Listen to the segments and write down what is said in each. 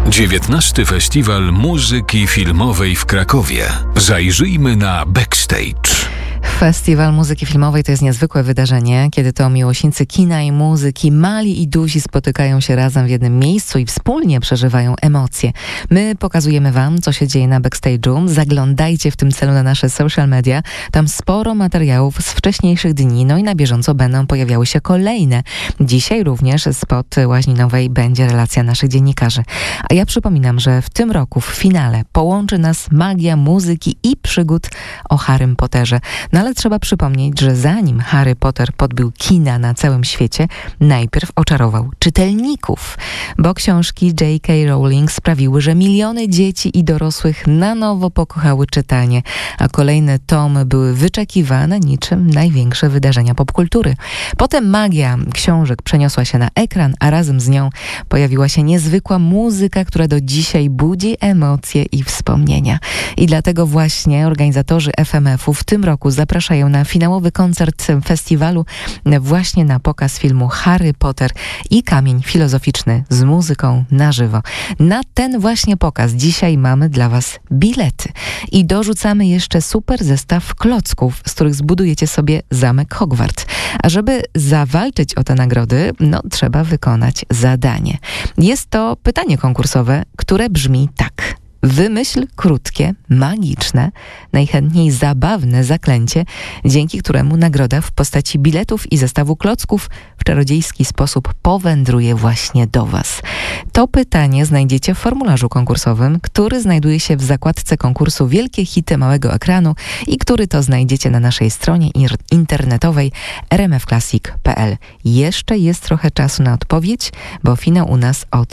XIX Festiwal Muzyki Filmowej w Krakowie. Zajrzyjmy na backstage. Festiwal Muzyki Filmowej to jest niezwykłe wydarzenie, kiedy to miłośnicy kina i muzyki, mali i duzi spotykają się razem w jednym miejscu i wspólnie przeżywają emocje. My pokazujemy Wam, co się dzieje na backstage'u. Zaglądajcie w tym celu na nasze social media. Tam sporo materiałów z wcześniejszych dni, no i na bieżąco będą pojawiały się kolejne. Dzisiaj również spod Łaźni Nowej będzie relacja naszych dziennikarzy. A ja przypominam, że w tym roku w finale połączy nas magia muzyki i przygód o Harrym Potterze. No ale trzeba przypomnieć, że zanim Harry Potter podbił kina na całym świecie, najpierw oczarował czytelników, bo książki J.K. Rowling sprawiły, że miliony dzieci i dorosłych na nowo pokochały czytanie, a kolejne tomy były wyczekiwane niczym największe wydarzenia popkultury. Potem magia książek przeniosła się na ekran, a razem z nią pojawiła się niezwykła muzyka, która do dzisiaj budzi emocje i wspomnienia. I dlatego właśnie organizatorzy FMF-u w tym roku zapraszają na finałowy koncert festiwalu właśnie na pokaz filmu Harry Potter i Kamień Filozoficzny z muzyką na żywo. Na ten właśnie pokaz dzisiaj mamy dla Was bilety i dorzucamy jeszcze super zestaw klocków, z których zbudujecie sobie zamek Hogwart. A żeby zawalczyć o te nagrody, trzeba wykonać zadanie. Jest to pytanie konkursowe, które brzmi tak. Wymyśl krótkie, magiczne, najchętniej zabawne zaklęcie, dzięki któremu nagroda w postaci biletów i zestawu klocków w czarodziejski sposób powędruje właśnie do Was. To pytanie znajdziecie w formularzu konkursowym, który znajduje się w zakładce konkursu Wielkie Hity Małego Ekranu i który to znajdziecie na naszej stronie internetowej rmfclassic.pl. Jeszcze jest trochę czasu na odpowiedź, bo finał u nas o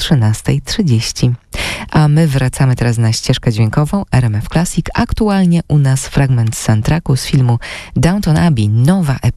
13:30. A my wracamy teraz na ścieżkę dźwiękową RMF Classic. Aktualnie u nas fragment soundtracku z filmu Downton Abbey, nowa epoka.